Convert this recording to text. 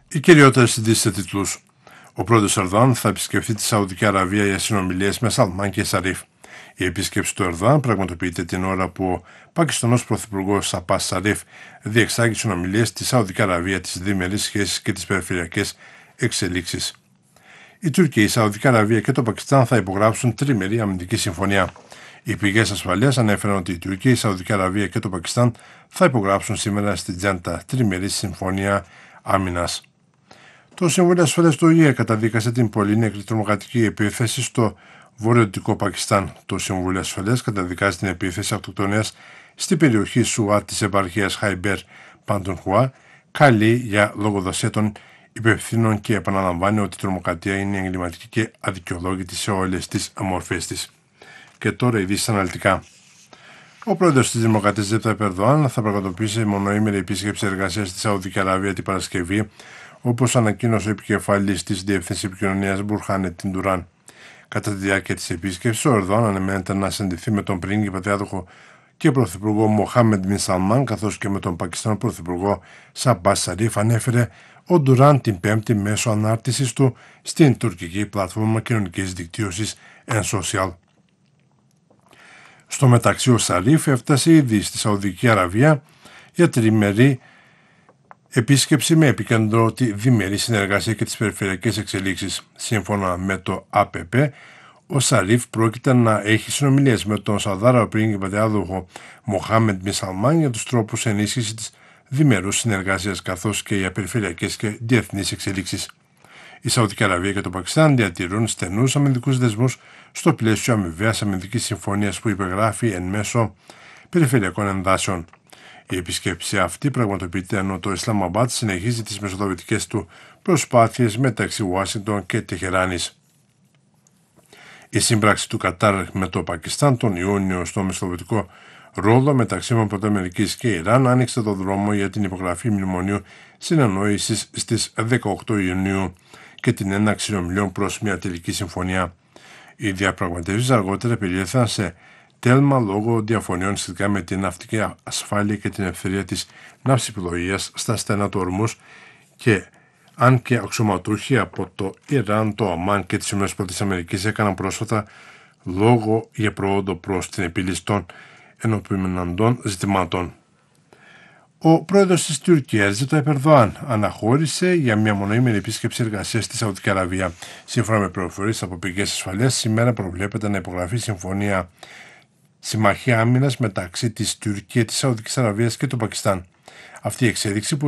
Οι κυριότερες ειδήσεις σε τίτλους. Ο πρόεδρος Ερδοάν θα επισκεφθεί τη Σαουδική Αραβία για συνομιλίες με Σαλμάν και Σαρίφ. Η επίσκεψη του Ερδοάν πραγματοποιείται την ώρα που ο Πακιστανός πρωθυπουργός Σαπάς Σαρίφ διεξάγει συνομιλίες στη Σαουδική Αραβία, τις διμερείς σχέσεις και τις περιφερειακές εξελίξεις. Η Τουρκία, η Σαουδική Αραβία και το Πακιστάν θα υπογράψουν τριμερή αμυντική συμφωνία. Οι πηγές ασφαλείας ανέφεραν ότι η Τουρκία, η Σαουδική Αραβία και το Πακιστάν θα υπογράψουν σήμερα στην Τζάντα τριμερή συμφωνία άμυνας. Το Συμβούλιο Ασφαλείας του ΟΗΕ καταδίκασε την πολύνεκρη τρομοκρατική επίθεση στο βορειοδυτικό Πακιστάν. Το Συμβούλιο Ασφαλείας καταδικάζει την επίθεση αυτοκτονίας στην περιοχή Σουάτ της επαρχίας Χαϊμπέρ Παντουνχουά, καλεί για λογοδοσία των υπευθύνων και επαναλαμβάνει ότι η τρομοκρατία είναι εγκληματική και αδικαιολόγητη σε όλες τις μορφές της. Και τώρα ειδήσεις αναλυτικά. Ο πρόεδρος της Δημοκρατίας Ρετζέπ Ταγιπ Ερντοάν θα πραγματοποιήσει μονοήμερη επίσκεψη εργασίας στη Σαουδική Αραβία την Παρασκευή, όπως ανακοίνωσε ο επικεφαλής της Διεύθυνσης Επικοινωνίας Μπουρχάνεττιν Ντουράν. Κατά τη διάρκεια της επίσκεψης, ο Ερντοάν αναμένεται να συναντηθεί με τον πρίγκιπα διάδοχο και πρωθυπουργό Μοχάμεντ Μπιν Σαλμάν, καθώς και με τον Πακιστανό πρωθυπουργό Σαμπάς Σαρίφ, ανέφερε ο Ντουράν την Πέμπτη μέσω ανάρτησης του στην τουρκική πλατφόρμα κοινωνικής δικτύωσης Ensocial. Στο μεταξύ, ο Σαρίφ έφτασε ήδη στη Σαουδική Αραβία για τριμερή επίσκεψη με επικέντρο τη διμερή συνεργασία και τις περιφερειακές εξελίξεις. Σύμφωνα με το ΑΠΠ, ο Σαρίφ πρόκειται να έχει συνομιλίες με τον Σαουδάρα πρίγκιπα διάδοχο Μοχάμεντ Μπιν Σαλμάν για τους τρόπους ενίσχυσης της διμερούς συνεργασίας, καθώς και για περιφερειακές και διεθνείς εξελίξεις. Η Σαουδική Αραβία και το Πακιστάν διατηρούν στενούς αμυντικούς δεσμούς στο πλαίσιο αμοιβαίας αμυντικής συμφωνίας που υπεγράφει εν μέσω περιφερειακών ενδάσεων. Η επισκέψη αυτή πραγματοποιείται ενώ το Ισλαμαμπάτ συνεχίζει τις μεσοδοτικές του προσπάθειες μεταξύ Ουάσιγκτον και Τεχεράνης. Η σύμπραξη του Κατάρ με το Πακιστάν τον Ιούνιο στο μεσοδοτικό ρόλο μεταξύ Αμερικής και Ιράν άνοιξε το δρόμο για την υπογραφή μνημονίου συνεννόησης στις 18 Ιουνίου και την έναρξη συνομιλιών προς μια τελική συμφωνία. Οι διαπραγματεύσεις αργότερα περιέλθαν σε τέλμα λόγω διαφωνιών σχετικά με την ναυτική ασφάλεια και την ελευθερία της ναυσιπλοείας στα στενά του Ορμούς, και αν και αξιωματούχοι από το Ιράν, το Ομάν και τις ΗΠΑ έκαναν πρόσφατα λόγο για προόδο προς την επίλυση των ενωπιμεναντών ζητημάτων. Ο πρόεδρος της Τουρκίας, Ρετζέπ Ταγιπ Ερντοάν, αναχώρησε για μια μονοήμερη επίσκεψη εργασίας στη Σαουδική Αραβία. Σύμφωνα με πληροφορίες από πηγές ασφαλείας, σήμερα προβλέπεται να υπογραφεί συμμαχία άμυνας μεταξύ της Τουρκίας, της Σαουδικής Αραβίας και του Πακιστάν. Αυτή η εξέλιξη που